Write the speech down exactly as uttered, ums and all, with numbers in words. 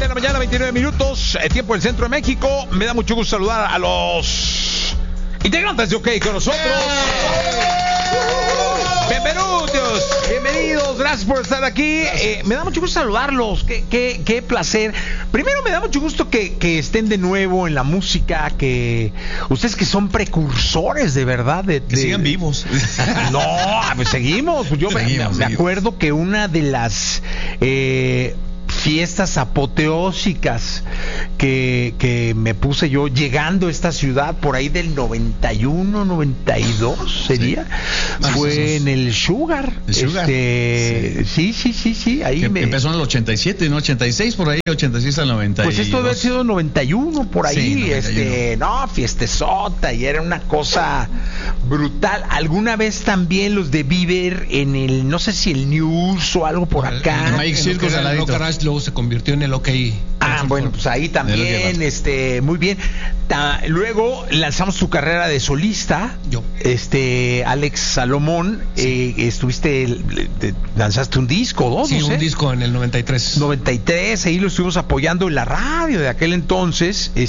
la mañana, veintinueve minutos, eh, tiempo del centro de México. Me da mucho gusto saludar a los integrantes de OK con nosotros. Bienvenidos, bienvenidos, gracias por estar aquí. Eh, me da mucho gusto saludarlos, qué, qué, qué placer. Primero me da mucho gusto que, que estén de nuevo en la música, que ustedes que son precursores de verdad. De, de... Que sigan vivos. No, pues seguimos. Pues yo seguimos, me, me acuerdo que una de las... Eh, fiestas apoteósicas que, que me puse yo llegando a esta ciudad por ahí del noventa y uno, noventa y dos sería, sí. Fue sí, en el Sugar. El Sugar. Este, sí, sí, sí, sí. Ahí me... Empezó en el ochenta y siete, ¿no? ochenta y seis por ahí, ochenta y seis al noventa y dos. Pues esto debe haber sido noventa y uno por ahí, sí, noventa y uno. Este, no, fiestezota, y era una cosa brutal. Alguna vez también los debí ver en el, no sé si el News o algo por acá. El Mike Circus al ladito. Luego se convirtió en el OK. Ah, bueno, pues ahí también, este, muy bien. Ta, luego lanzamos tu carrera de solista. Yo. Este, Alex Salomón, sí. eh, estuviste, de, lanzaste un disco, dos, sí, no sé. un disco en el noventa y tres. noventa y tres, ahí lo estuvimos apoyando en la radio de aquel entonces.